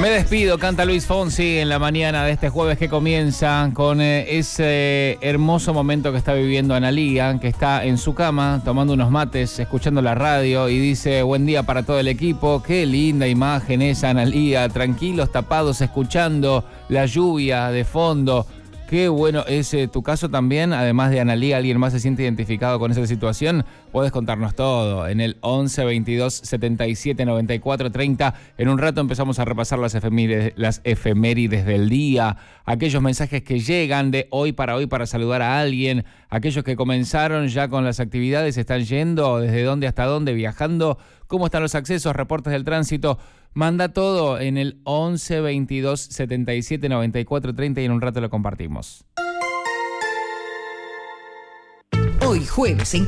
Me despido, canta Luis Fonsi en la mañana de este jueves que comienza con ese hermoso momento que está viviendo Analía, que está en su cama tomando unos mates, escuchando la radio y dice: buen día para todo el equipo. Qué linda imagen esa, Analía, tranquilos, tapados, escuchando la lluvia de fondo. Qué bueno es tu caso también. Además de Analía, ¿alguien más se siente identificado con esa situación? Puedes contarnos todo en el 11 22 77 94 30. En un rato empezamos a repasar las efemérides del día, aquellos mensajes que llegan de hoy para saludar a alguien, aquellos que comenzaron ya con las actividades, están yendo, desde dónde hasta dónde, viajando, cómo están los accesos, reportes del tránsito. Manda todo en el 11 22 77 94 30 y en un rato lo compartimos. Hoy jueves en